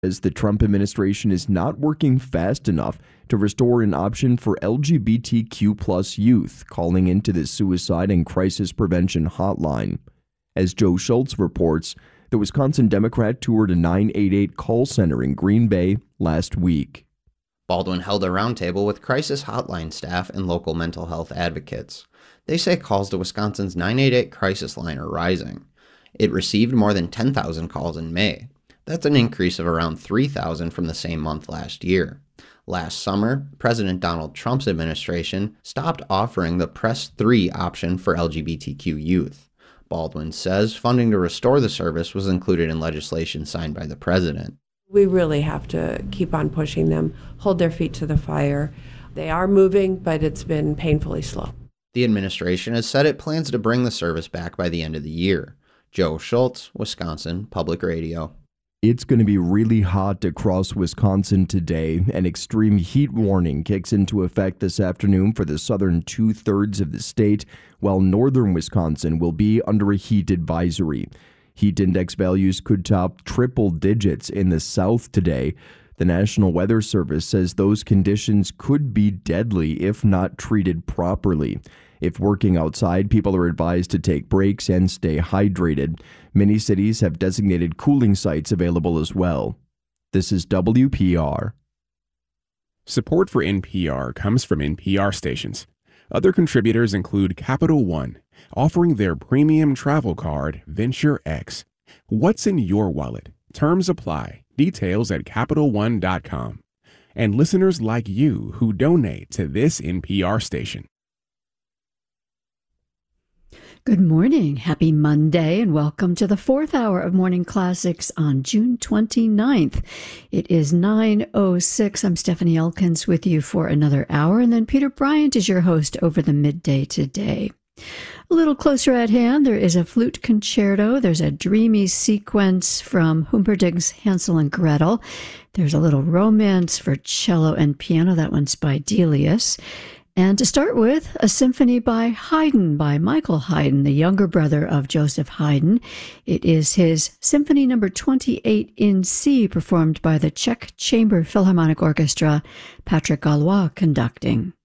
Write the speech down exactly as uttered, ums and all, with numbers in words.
As the Trump administration is not working fast enough to restore an option for L G B T Q plus youth, calling into the Suicide and Crisis Prevention Hotline. As Joe Schultz reports, the Wisconsin Democrat toured a nine eight eight call center in Green Bay last week. Baldwin held a roundtable with crisis hotline staff and local mental health advocates. They say calls to Wisconsin's nine eight eight crisis line are rising. It received more than ten thousand calls in May. That's an increase of around three thousand from the same month last year. Last summer, President Donald Trump's administration stopped offering the Press three option for L G B T Q youth. Baldwin says funding to restore the service was included in legislation signed by the president. We really have to keep on pushing them, hold their feet to the fire. They are moving, but it's been painfully slow. The administration has said it plans to bring the service back by the end of the year. Joe Schultz, Wisconsin Public Radio. It's going to be really hot across Wisconsin today. An extreme heat warning kicks into effect this afternoon for the southern two-thirds of the state, while northern Wisconsin will be under a heat advisory. Heat index values could top triple digits in the south today. The National Weather Service says those conditions could be deadly if not treated properly. If working outside, people are advised to take breaks and stay hydrated. Many cities have designated cooling sites available as well. This is W P R. Support for N P R comes from N P R stations. Other contributors include Capital One, offering their premium travel card, Venture X. What's in your wallet? Terms apply. Details at Capital One dot com. And listeners like you who donate to this N P R station. Good morning. Happy Monday and welcome to the fourth hour of Morning Classics on June twenty-ninth. It is nine oh six. I'm Stephanie Elkins with you for another hour, and then Peter Bryant is your host over the midday today. A little closer at hand, there is a flute concerto. There's a dreamy sequence from Humperdinck's Hansel and Gretel. There's a little romance for cello and piano. That one's by Delius. And to start with, a symphony by Haydn, by Michael Haydn, the younger brother of Joseph Haydn. It is his Symphony Number twenty-eight in C, performed by the Czech Chamber Philharmonic Orchestra, Patrick Gallois conducting.